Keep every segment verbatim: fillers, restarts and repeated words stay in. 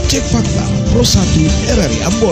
Cek Fakta Pro satu R R I Ambon.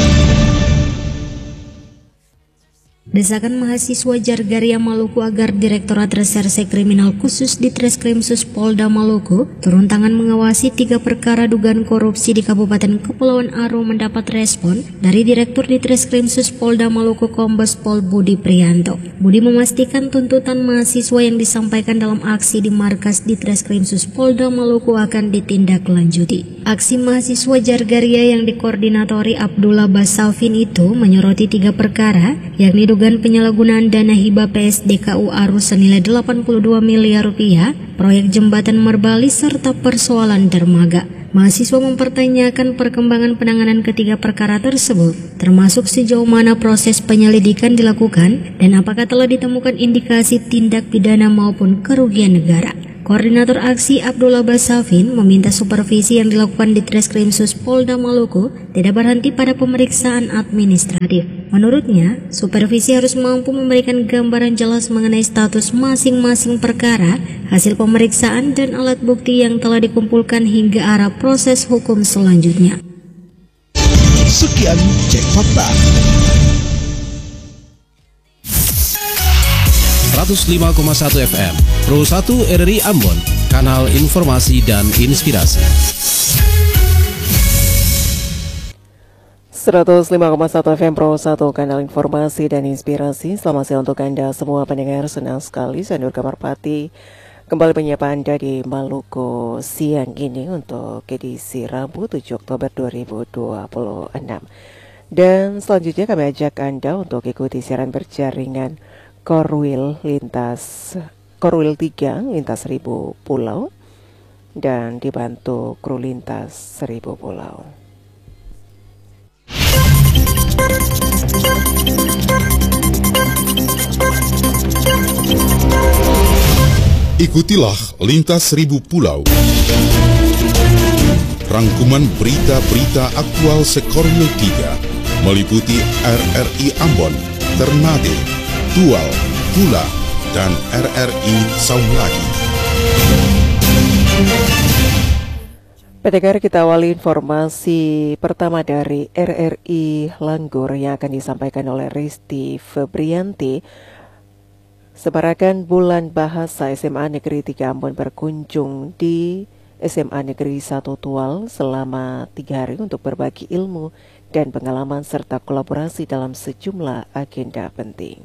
Desakan mahasiswa Jargaria Maluku agar Direktorat Reserse Kriminal Khusus Ditreskrimsus Polda Maluku turun tangan mengawasi tiga perkara dugaan korupsi di Kabupaten Kepulauan Aro mendapat respon dari Direktur Ditreskrimsus Polda Maluku Kombes Pol Budi Prianto. Budi memastikan tuntutan mahasiswa yang disampaikan dalam aksi di markas Ditreskrimsus Polda Maluku akan ditindaklanjuti. Aksi mahasiswa Jargaria yang dikoordinatori Abdullah Basalvin itu menyoroti tiga perkara, yakni dugaan penyalahgunaan dana hibah P S D K U Aro senilai delapan puluh dua miliar rupiah, proyek jembatan Merbali serta persoalan dermaga. Mahasiswa mempertanyakan perkembangan penanganan ketiga perkara tersebut, termasuk sejauh mana proses penyelidikan dilakukan dan apakah telah ditemukan indikasi tindak pidana maupun kerugian negara. Koordinator aksi Abdullah Basalvin meminta supervisi yang dilakukan di Ditreskrimsus Polda Maluku tidak berhenti pada pemeriksaan administratif. Menurutnya, supervisi harus mampu memberikan gambaran jelas mengenai status masing-masing perkara, hasil pemeriksaan dan alat bukti yang telah dikumpulkan hingga arah proses hukum selanjutnya. Sekian Cek Fakta. seratus lima koma satu F M Pro satu R R I Ambon, kanal informasi dan inspirasi. seratus lima koma satu F M Pro satu, kanal informasi dan inspirasi. Selamat siang untuk Anda semua pendengar. Senang sekali saya Nur Kamarpati kembali menyapa Anda di Maluku siang ini untuk edisi Rabu tujuh Oktober dua ribu dua puluh enam. Dan selanjutnya kami ajak Anda untuk ikuti siaran berjaringan Korwil lintas Korwil tiga lintas seribu pulau dan dibantu kru lintas seribu pulau. Ikutilah Lintas Seribu Pulau. Rangkuman berita-berita aktual Sekorwil tiga meliputi R R I Ambon, Ternate, Tual, Pula, dan R R I Saulagi. Pendengar, kita awali informasi pertama dari R R I Langgur yang akan disampaikan oleh Risti Febrianti. Sebarakan Bulan Bahasa S M A Negeri tiga Ambon berkunjung di S M A Negeri satu Tual selama tiga hari untuk berbagi ilmu dan pengalaman serta kolaborasi dalam sejumlah agenda penting.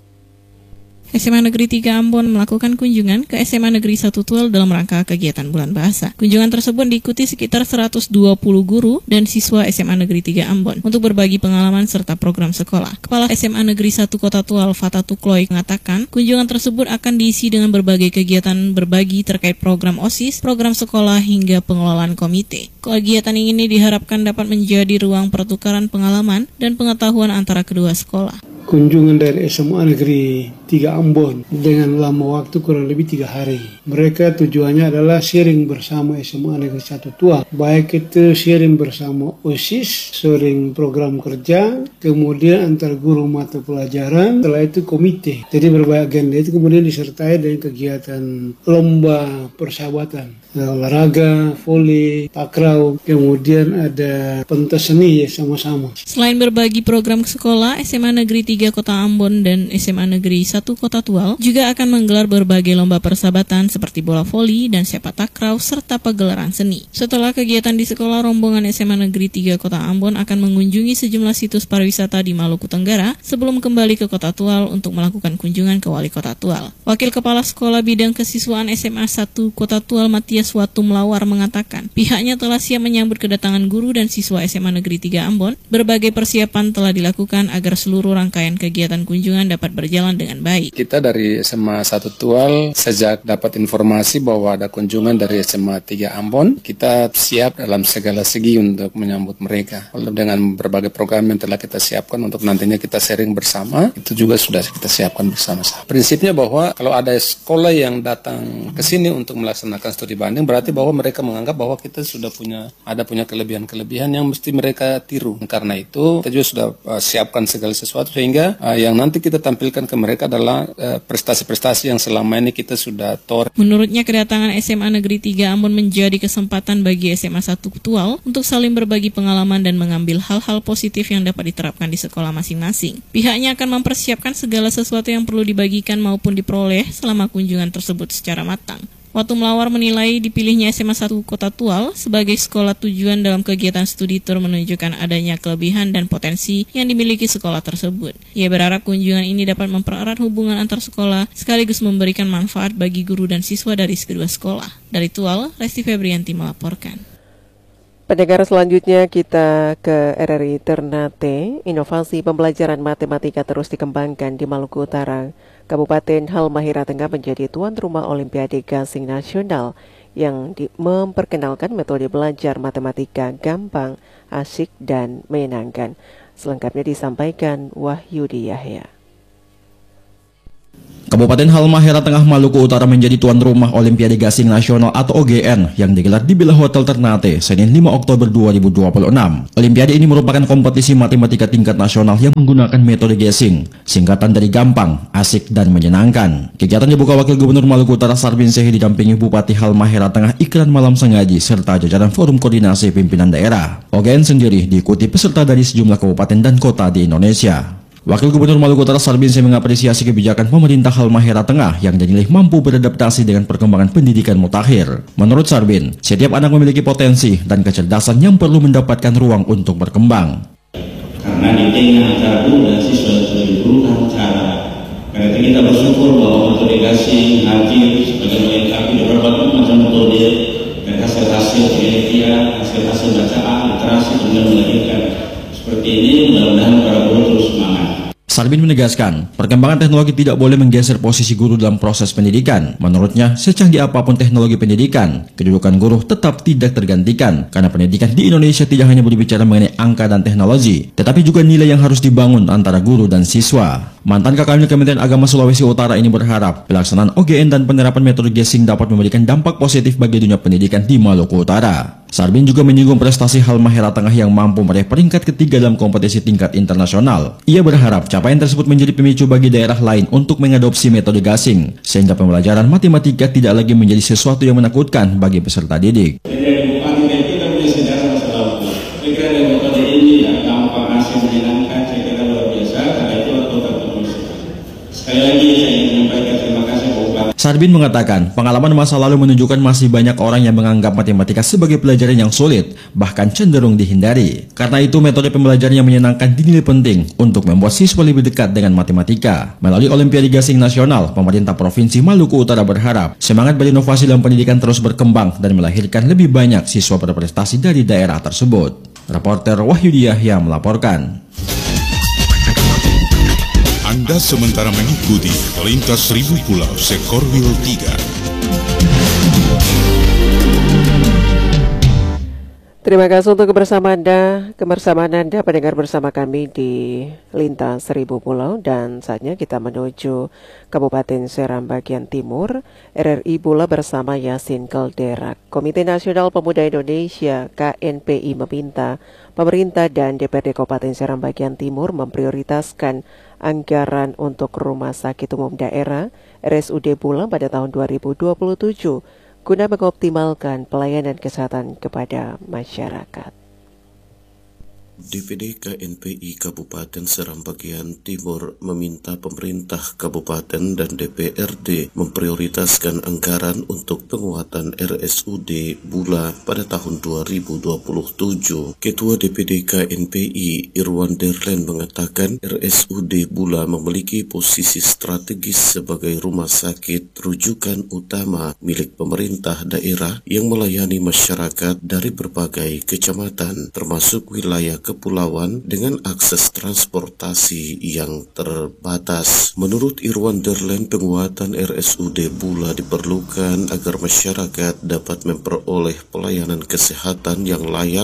S M A Negeri tiga Ambon melakukan kunjungan ke S M A Negeri satu Tual dalam rangka kegiatan Bulan Bahasa. Kunjungan tersebut diikuti sekitar seratus dua puluh guru dan siswa S M A Negeri tiga Ambon untuk berbagi pengalaman serta program sekolah. Kepala S M A Negeri satu Kota Tual, Fata Tukloy, mengatakan kunjungan tersebut akan diisi dengan berbagai kegiatan berbagi terkait program O S I S, program sekolah hingga pengelolaan komite. Kegiatan ini diharapkan dapat menjadi ruang pertukaran pengalaman dan pengetahuan antara kedua sekolah. Kunjungan dari S M A Negeri tiga Ambon dengan lama waktu kurang lebih tiga hari. Mereka tujuannya adalah sharing bersama S M A Negeri satu Tual. Baik itu sharing bersama O S I S, sharing program kerja, kemudian antar guru mata pelajaran, setelah itu komite. Jadi berbagai agenda itu kemudian disertai dengan kegiatan lomba persahabatan. Olahraga, voli, takraw, kemudian ada pentas seni ya sama-sama. Selain berbagi program sekolah, S M A Negeri tiga Kota Ambon dan S M A Negeri satu Kota Tual juga akan menggelar berbagai lomba persahabatan seperti bola voli dan sepak takraw serta pagelaran seni. Setelah kegiatan di sekolah, rombongan S M A Negeri tiga Kota Ambon akan mengunjungi sejumlah situs pariwisata di Maluku Tenggara sebelum kembali ke Kota Tual untuk melakukan kunjungan ke Wali Kota Tual. Wakil Kepala Sekolah Bidang Kesiswaan S M A satu Kota Tual, Matias Watu Melawar, mengatakan pihaknya telah siap menyambut kedatangan guru dan siswa S M A Negeri tiga Ambon. Berbagai persiapan telah dilakukan agar seluruh rangkaian kegiatan kunjungan dapat berjalan dengan baik. Kita dari S M A satu Tual sejak dapat informasi bahwa ada kunjungan dari S M A tiga Ambon, kita siap dalam segala segi untuk menyambut mereka. Dengan berbagai program yang telah kita siapkan untuk nantinya kita sharing bersama, itu juga sudah kita siapkan bersama-sama. Prinsipnya bahwa kalau ada sekolah yang datang ke sini untuk melaksanakan studi banding, berarti bahwa mereka menganggap bahwa kita sudah punya ada punya kelebihan-kelebihan yang mesti mereka tiru. Karena itu kita juga sudah uh, siapkan segala sesuatu sehingga Sehingga uh, yang nanti kita tampilkan ke mereka adalah uh, prestasi-prestasi yang selama ini kita sudah toreh. Menurutnya kedatangan S M A Negeri tiga Ambon menjadi kesempatan bagi S M A satu Tual untuk saling berbagi pengalaman dan mengambil hal-hal positif yang dapat diterapkan di sekolah masing-masing. Pihaknya akan mempersiapkan segala sesuatu yang perlu dibagikan maupun diperoleh selama kunjungan tersebut secara matang. Watu Melawar menilai dipilihnya S M A satu Kota Tual sebagai sekolah tujuan dalam kegiatan studi tour menunjukkan adanya kelebihan dan potensi yang dimiliki sekolah tersebut. Ia berharap kunjungan ini dapat mempererat hubungan antar sekolah sekaligus memberikan manfaat bagi guru dan siswa dari kedua sekolah. Dari Tual, Resti Febrianti melaporkan. Pendengar selanjutnya kita ke R R I Ternate. Inovasi pembelajaran matematika terus dikembangkan di Maluku Utara. Kabupaten Halmahera Tengah menjadi tuan rumah Olimpiade Gasing Nasional yang di- memperkenalkan metode belajar matematika gampang, asyik, dan menyenangkan. Selengkapnya disampaikan Wahyudi Yahya. Kabupaten Halmahera Tengah Maluku Utara menjadi tuan rumah Olimpiade Gasing Nasional atau O G N yang digelar di Villa Hotel Ternate Senin lima Oktober dua ribu dua puluh enam. Olimpiade ini merupakan kompetisi matematika tingkat nasional yang menggunakan metode gasing, singkatan dari gampang, asik, dan menyenangkan. Kegiatan dibuka Wakil Gubernur Maluku Utara Sarbin Sehi didampingi Bupati Halmahera Tengah Ikran Malam Sengaji serta jajaran Forum Koordinasi Pimpinan Daerah. O G N sendiri diikuti peserta dari sejumlah kabupaten dan kota di Indonesia. Wakil Gubernur Maluku Utara Sarbin Sehi mengapresiasi kebijakan pemerintah Halmahera Tengah yang dinilai mampu beradaptasi dengan perkembangan pendidikan mutakhir. Menurut Sarbin, setiap anak memiliki potensi dan kecerdasan yang perlu mendapatkan ruang untuk berkembang. Karena di tengah antara guru dan siswa sebagai guru kan cara. Karena itu kita bersyukur bahwa metode gasing hadir sebagai melengkapi beberapa macam metode dan hasil-hasil penelitian, hasil-hasil bacaan, literasi kemudian melahirkan seperti ini. Mudah-mudahan para guru terus semangat. Sarbin menegaskan, perkembangan teknologi tidak boleh menggeser posisi guru dalam proses pendidikan. Menurutnya, secanggih apapun teknologi pendidikan, kedudukan guru tetap tidak tergantikan, karena pendidikan di Indonesia tidak hanya berbicara mengenai angka dan teknologi, tetapi juga nilai yang harus dibangun antara guru dan siswa. Mantan Kakanwil Kementerian Agama Sulawesi Utara ini berharap pelaksanaan O G N dan penerapan metode gasing dapat memberikan dampak positif bagi dunia pendidikan di Maluku Utara. Sarbin juga menyinggung prestasi Halmahera Tengah yang mampu meraih peringkat ketiga dalam kompetisi tingkat internasional. Ia berharap capaian tersebut menjadi pemicu bagi daerah lain untuk mengadopsi metode gasing, sehingga pembelajaran matematika tidak lagi menjadi sesuatu yang menakutkan bagi peserta didik. Sekali lagi saya ingin menyampaikan terima kasih Bupati. Sarbin mengatakan, pengalaman masa lalu menunjukkan masih banyak orang yang menganggap matematika sebagai pelajaran yang sulit, bahkan cenderung dihindari. Karena itu, metode pembelajaran yang menyenangkan dinilai penting untuk membuat siswa lebih dekat dengan matematika. Melalui Olimpiade Gasing Nasional, pemerintah Provinsi Maluku Utara berharap semangat berinovasi dalam pendidikan terus berkembang dan melahirkan lebih banyak siswa berprestasi dari daerah tersebut. Reporter Wahyudi Yahya melaporkan. Anda sementara mengikuti Pelintas Seribu Pulau Sekorwil tiga. Terima kasih untuk kebersamaan Anda, kebersamaan Anda pendengar bersama kami di Lintas Seribu Pulau, dan saatnya kita menuju Kabupaten Seram bagian timur. R R I pula bersama Yasin Caldera. Komite Nasional Pemuda Indonesia K N P I meminta pemerintah dan D P R D Kabupaten Seram bagian timur memprioritaskan anggaran untuk Rumah Sakit Umum Daerah R S U D Bulang pada tahun dua ribu dua puluh tujuh guna mengoptimalkan pelayanan kesehatan kepada masyarakat. D P D K N P I Kabupaten Seram bagian Timur meminta pemerintah kabupaten dan D P R D memprioritaskan anggaran untuk penguatan R S U D Bula pada tahun dua ribu dua puluh tujuh. Ketua D P D K N P I Irwan Derlen mengatakan R S U D Bula memiliki posisi strategis sebagai rumah sakit rujukan utama milik pemerintah daerah yang melayani masyarakat dari berbagai kecamatan termasuk wilayah kepulauan dengan akses transportasi yang terbatas. Menurut Irwan Derlen, penguatan R S U D Bula diperlukan agar masyarakat dapat memperoleh pelayanan kesehatan yang layak, cepat,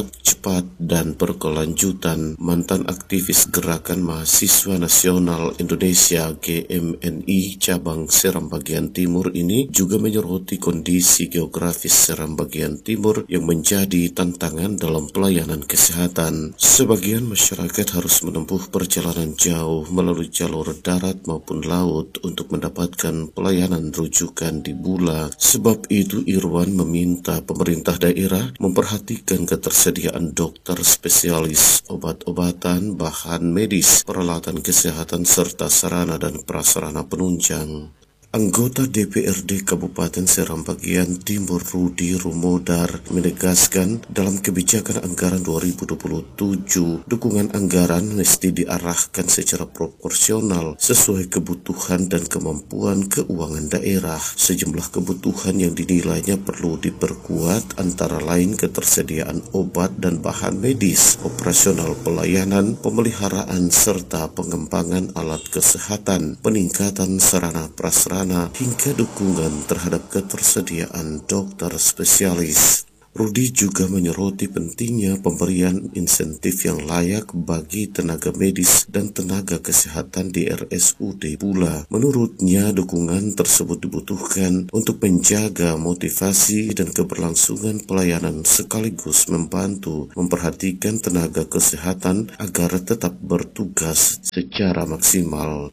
cepat dan berkelanjutan. Mantan aktivis Gerakan Mahasiswa Nasional Indonesia G M N I cabang Seram bagian timur ini juga menyoroti kondisi geografis Seram bagian timur yang menjadi tantangan dalam pelayanan kesehatan. Sebagian masyarakat harus menempuh perjalanan jauh melalui jalur darat maupun laut untuk mendapatkan pelayanan rujukan di Bula. Sebab itu Irwan meminta pemerintah daerah memperhatikan ketersediaan dokter spesialis, obat-obatan, bahan medis, peralatan kesehatan, serta sarana dan prasarana penunjang. Anggota D P R D Kabupaten Seram bagian Timur Rudi Rumodar menegaskan dalam kebijakan anggaran dua ribu dua puluh tujuh, dukungan anggaran mesti diarahkan secara proporsional sesuai kebutuhan dan kemampuan keuangan daerah. Sejumlah kebutuhan yang dinilainya perlu diperkuat antara lain ketersediaan obat dan bahan medis, operasional pelayanan, pemeliharaan serta pengembangan alat kesehatan, peningkatan sarana prasarana hingga dukungan terhadap ketersediaan dokter spesialis. Rudi juga menyoroti pentingnya pemberian insentif yang layak bagi tenaga medis dan tenaga kesehatan di R S U D Bula. Menurutnya, dukungan tersebut dibutuhkan untuk menjaga motivasi dan keberlangsungan pelayanan sekaligus membantu memperhatikan tenaga kesehatan agar tetap bertugas secara maksimal.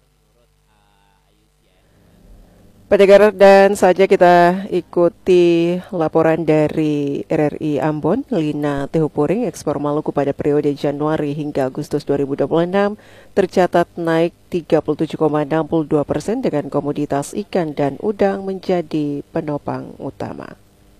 Pendengar, dan saja kita ikuti laporan dari R R I Ambon. Lina Tehupuring, ekspor Maluku pada periode Januari hingga Agustus dua ribu dua puluh enam tercatat naik tiga puluh tujuh koma enam dua persen dengan komoditas ikan dan udang menjadi penopang utama.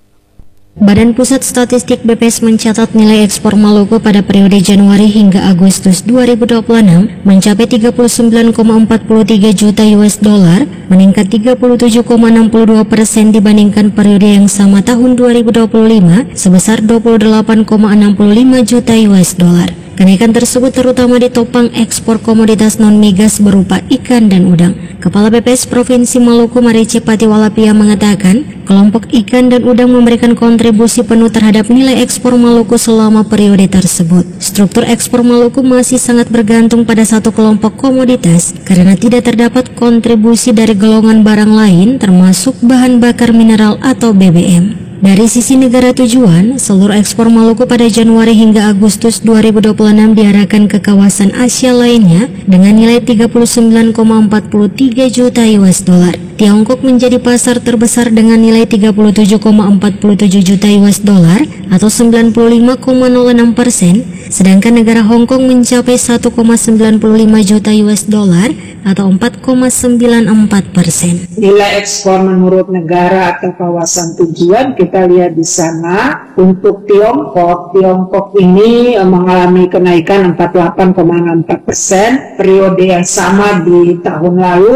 Badan Pusat Statistik B P S mencatat nilai ekspor Maluku pada periode Januari hingga Agustus dua ribu dua puluh enam mencapai tiga puluh sembilan koma empat tiga juta U S dollar, meningkat tiga puluh tujuh koma enam dua persen dibandingkan periode yang sama tahun dua ribu dua puluh lima sebesar dua puluh delapan koma enam lima juta U S dollar. Kenaikan tersebut terutama ditopang ekspor komoditas non-migas berupa ikan dan udang. Kepala B P S Provinsi Maluku Marice Patiwalapia mengatakan, kelompok ikan dan udang memberikan kontribusi penuh terhadap nilai ekspor Maluku selama periode tersebut. Struktur ekspor Maluku masih sangat bergantung pada satu kelompok komoditas karena tidak terdapat kontribusi dari golongan barang lain termasuk bahan bakar mineral atau B B M. Dari sisi negara tujuan, seluruh ekspor Maluku pada Januari hingga Agustus dua ribu dua puluh enam diarahkan ke kawasan Asia lainnya dengan nilai tiga puluh sembilan koma empat tiga juta U S dollar. Tiongkok menjadi pasar terbesar dengan nilai tiga puluh tujuh koma empat tujuh juta U S dollar atau sembilan puluh lima koma nol enam persen, sedangkan negara Hong Kong mencapai satu koma sembilan lima juta U S dollar atau empat koma sembilan empat persen. Nilai ekspor menurut negara atau kawasan tujuan kita lihat di sana. Untuk Tiongkok, Tiongkok ini mengalami kenaikan empat puluh delapan koma enam empat persen. Periode yang sama di tahun lalu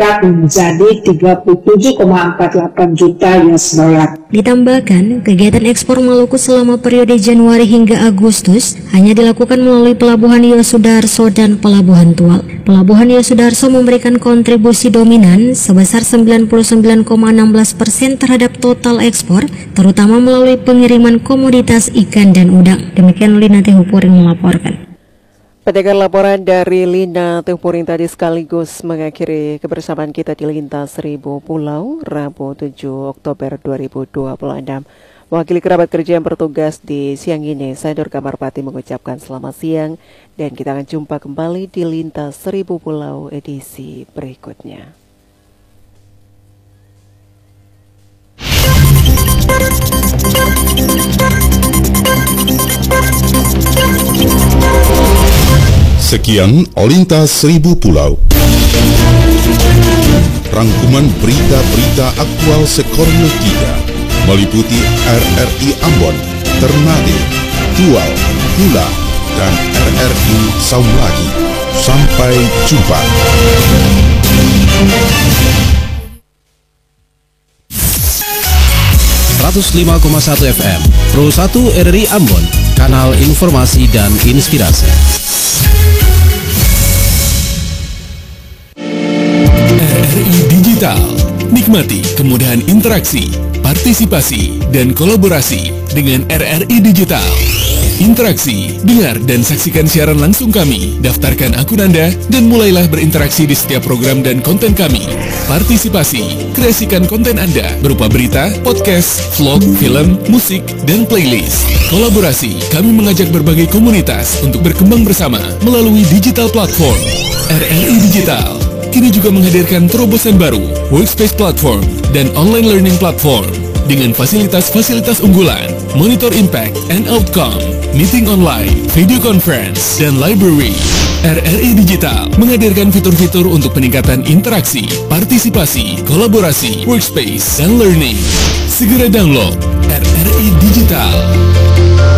menjadi tiga puluh tujuh koma empat delapan juta U S dollar. Ditambahkan, kegiatan ekspor Maluku selama periode Januari hingga Agustus hanya dilakukan melalui Pelabuhan Yosudarso dan Pelabuhan Tual. Pelabuhan Yosudarso memberikan kontribusi dominan sebesar sembilan puluh sembilan koma satu enam persen terhadap total ekspor, terutama melalui pengiriman komoditas ikan dan udang. Demikian Lina Tehupuring melaporkan. Pendengar, laporan dari Lina Tehupuring tadi sekaligus mengakhiri kebersamaan kita di Lintas Seribu Pulau, Rabu tujuh Oktober dua ribu dua puluh enam. Wakili kerabat kerja yang bertugas di siang ini, saya Nur Kamarpati mengucapkan selamat siang, dan kita akan jumpa kembali di Lintas Seribu Pulau edisi berikutnya. Sekian Lintas Seribu Pulau. Rangkuman berita-berita aktual Sekornil tiga meliputi R R I Ambon, Ternate, Tual, Hula, dan R R I Saulagi. Sampai jumpa. seratus lima koma satu F M Pro satu R R I Ambon, kanal informasi dan inspirasi. R R I Digital, nikmati kemudahan interaksi, partisipasi, dan kolaborasi dengan R R I Digital. Interaksi, dengar dan saksikan siaran langsung kami. Daftarkan akun Anda dan mulailah berinteraksi di setiap program dan konten kami. Partisipasi, kreasikan konten Anda berupa berita, podcast, vlog, film, musik, dan playlist. Kolaborasi, kami mengajak berbagai komunitas untuk berkembang bersama melalui digital platform. R R I Digital kini juga menghadirkan terobosan baru, workspace platform, dan online learning platform dengan fasilitas-fasilitas unggulan, monitor impact and outcome, meeting online, video conference, dan library. R R I Digital menghadirkan fitur-fitur untuk peningkatan interaksi, partisipasi, kolaborasi, workspace, dan learning. Segera download R R I Digital.